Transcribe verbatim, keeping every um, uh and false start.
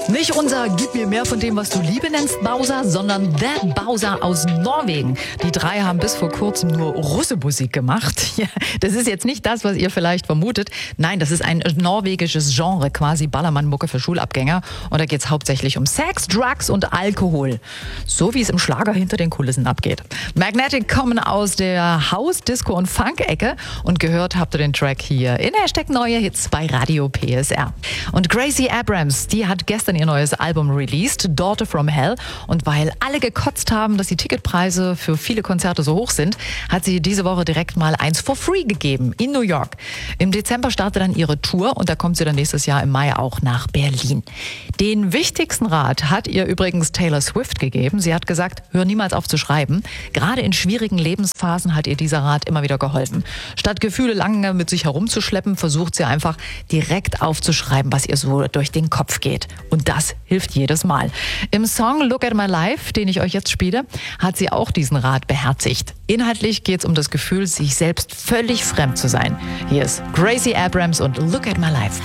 Nicht unser Gib mir mehr von dem, was du Liebe nennst, Bowser, sondern The Bowser aus Norwegen. Die drei haben bis vor kurzem nur Russemusik gemacht. Ja, das ist jetzt nicht das, was ihr vielleicht vermutet. Nein, das ist ein norwegisches Genre, quasi Ballermann-Mucke für Schulabgänger. Und da geht es hauptsächlich um Sex, Drugs und Alkohol. So wie es im Schlager hinter den Kulissen abgeht. Magnetic kommen aus der House-, Disco- und Funk-Ecke. Und gehört habt ihr den Track hier in Hashtag Neue Hits bei Radio P S R. Und Gracie Abrams, die hat gestern ihr neues Album released, Daughter from Hell. Und weil alle gekotzt haben, dass die Ticketpreise für viele Konzerte so hoch sind, hat sie diese Woche direkt mal eins for free gegeben in New York. Im Dezember startet dann ihre Tour und da kommt sie dann nächstes Jahr im Mai auch nach Berlin. Den wichtigsten Rat hat ihr übrigens Taylor Swift gegeben. Sie hat gesagt, hör niemals auf zu schreiben. Gerade in schwierigen Lebensphasen hat ihr dieser Rat immer wieder geholfen. Statt Gefühle lange mit sich herumzuschleppen, versucht sie einfach direkt aufzuschreiben, was ihr so durch den Kopf geht. Und das hilft jedes Mal. Im Song Look at My Life, den ich euch jetzt spiele, hat sie auch diesen Rat beherzigt. Inhaltlich geht es um das Gefühl, sich selbst völlig fremd zu sein. Hier ist Gracie Abrams und Look at My Life.